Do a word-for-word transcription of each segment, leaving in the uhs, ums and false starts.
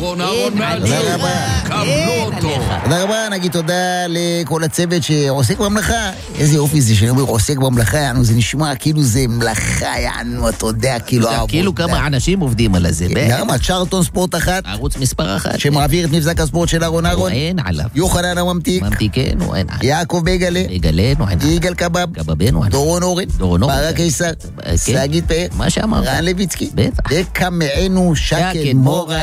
אהרון, אהרון מהג'וב, קבלו אותו. תודה רבה, נגיד תודה לכל הצוות שעוסק במלאכה. איזה יופי זה שאני אומר עוסק במלאכה, יענו, זה נשמע כאילו זה מלאכה, יענו, אתה יודע, כאילו... כאילו כמה אנשים עובדים על זה. למה? צ'רלטון ספורט אחת. ערוץ מספר אחת. שמעביר את מבזק הספורט של אהרון אהרון. אין עליו. יוחנן הממתיק. ממתיקנו, אין עליו. יעקב בגלה. בגלנו, אין עליו. יגאל קבב. קבבנו, אין. דורון אורן. דורון אורן. ברק קיסר. סגית פאר. מה שאמרת. רן לויצקי. בטח. וקמענו שקל מורה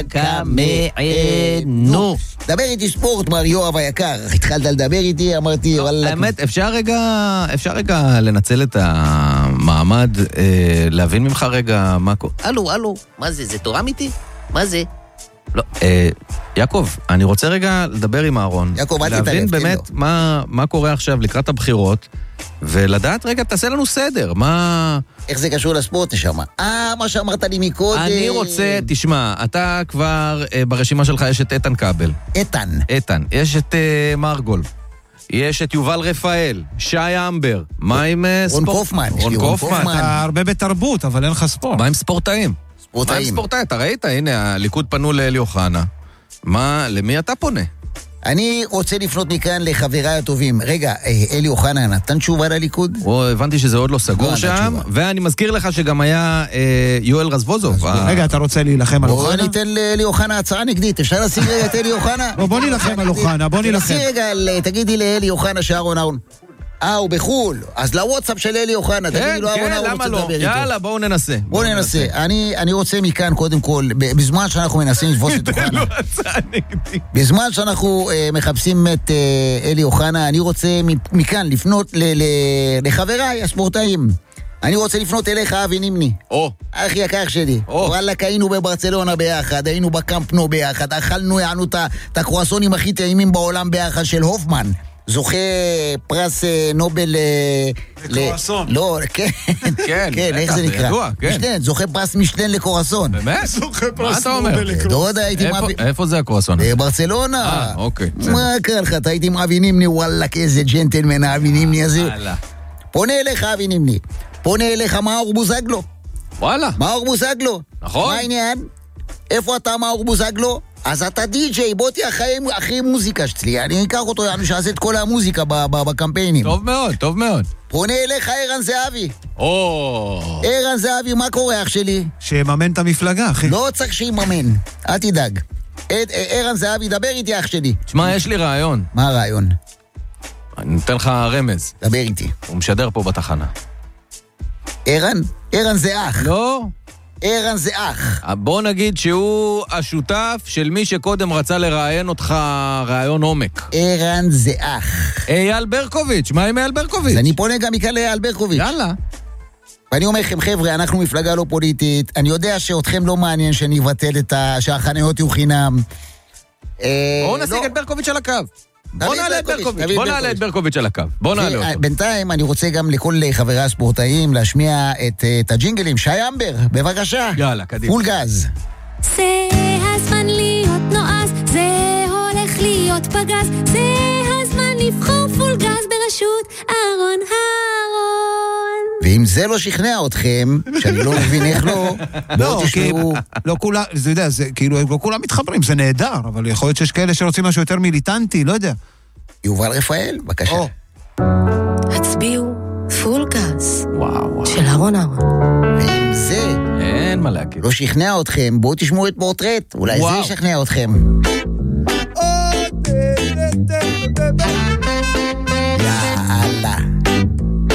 קמענו. דבר איתי ספורט, מר יואב היקר. התחלת לדבר איתי, אמרתי, וואלה. האמת, אפשר רגע, אפשר רגע לנצל את המעמד, להבין ממך רגע מה... אלו, אלו, מה זה? זה תורה אמיתי? מה זה? לא, יעקב, אני רוצה רגע לדבר עם אהרון. יעקב, אל תתערב, להבין באמת מה, מה קורה עכשיו לקראת הבחירות, ולדעת רגע, תעשה לנו סדר, מה... איך זה קשור לספורט, נשמה? אה, מה שאמרת לי מקודם. אני רוצה, תשמע, אתה כבר, ברשימה שלך יש את איתן כבל. איתן. איתן. יש את מרגול. יש את יובל רפאל, שי אמבר. מה עם ספורט? רון קופמן. רון קופמן. אתה הרבה בתרבות, אבל אין לך ספורט. מה עם ספורטאים? מה עם ספורטאים? אתה ראית? הנה, הליכוד פנו לאלי אוחנה. מה, למי אתה פונה? אני רוצה לפנות מכאן לחבריי הטובים. רגע, אלי אוחנה נתן תשובה לליכוד? או, הבנתי שזה עוד לא סגור שם, ואני מזכיר לך שגם היה יואל רזבוזוב. רגע, אתה רוצה להילחם על אוחנה? בוא ניתן לאלי אוחנה הצעה נגדית, אפשר להשיג רגע את אלי אוחנה? בוא נילחם על אוחנה, בוא נילחם. תנסי רגע, תגידי לאלי אוחנה שאהרון אהרון. אה, הוא בחול. אז לוואטסאפ של אלי אוחנה, תגידי לו אהרון אהרון רוצה לדבר איתו. יאללה, בואו ננסה. בואו ננסה. אני רוצה מכאן, קודם כל, בזמן שאנחנו מנסים לתפוס את אוחנה, בזמן שאנחנו מחפשים את אלי אוחנה, אני רוצה מכאן לפנות לחבריי הספורטאים. אני רוצה לפנות אליך, אבי נימני. או. אחי יקר שלי. וואלה, היינו בברצלונה ביחד, היינו בקמפ נו ביחד, אכלנו, יענו את הקרואסונים הכי טעימים בעולם ביחד של הופמן. זוכה פרס נובל... לקורסון. לא, כן, כן, איך זה נקרא? משלן, זוכה פרס משלן לקורסון. באמת? זוכה פרס נובל לקורסון. לא יודע, הייתי... איפה זה הקורסון? ברצלונה. אה, אוקיי. מה קרה לך? אתה הייתי עם אבי נימני, וואלה, איזה ג'נטלמן האבי נימני הזה. פונה אליך, אבי נימני. פונה אליך מאור בוזגלו. וואלה. מאור בוזגלו. נכון. מה העניין? איפה אתה מאור בוזגלו? אז אתה די-ג'יי, בוא תהיה אחרי מוזיקה שצלי, אני אקח אותו, אני שעשה את כל המוזיקה בקמפיינים. טוב מאוד, טוב מאוד. פונה אליך ערן זהבי. או... ערן זהבי, מה קורה אח שלי? שיממן את המפלגה, אחי. לא צריך שיממן, אל תדאג. ערן זהבי, דבר איתי אח שלי. תשמע, יש לי רעיון. מה הרעיון? אני נותן לך רמז. דבר איתי. הוא משדר פה בתחנה. ערן? ערן זה אח. לא. ערן זה אח. בוא נגיד שהוא השותף של מי שקודם רצה לראיין אותך רעיון עומק. ערן זה אח. אייל ברקוביץ', מה עם אייל ברקוביץ'? אז אני פונה גם מכאן לאייל ברקוביץ'. יאללה. ואני אומר לכם, חבר'ה, אנחנו מפלגה לא פוליטית, אני יודע שאתכם לא מעניין שאני אבטל את ה... שהחניות יהיו חינם. בואו נשיג את ברקוביץ' על הקו. בוא נעלה את ברקוביץ', בוא נעלה את ברקוביץ' על הקו, בוא נעלה אותו. בינתיים אני רוצה גם לכל חברי הספורטאים להשמיע את הג'ינגלים. שי אמבר, בבקשה. יאללה, קדימה. פול גז. זה הזמן להיות נועז, זה הולך להיות פגז, זה הזמן לבחור פול גז בראשות אהרון אהרון. ואם זה לא שכנע אתכם, שאני לא מבין איך לא, בואו תשמעו. לא כולם, זה יודע, זה כאילו, לא כולם מתחברים, זה נהדר, אבל יכול להיות שיש כאלה שרוצים משהו יותר מיליטנטי, לא יודע. יובל רפאל, בבקשה. הצביעו פול גז. וואו. של אהרון אהרון. ואם זה אין מה להגיד. לא שכנע אתכם, בואו תשמעו את פורטרט, אולי זה ישכנע אתכם.